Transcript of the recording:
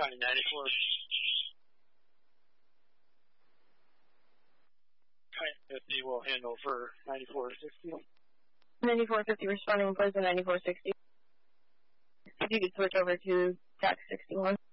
County 94. County 50 will handle for 9460. 9450 responding, Pleasant 9460. If you could switch over to TAC 61.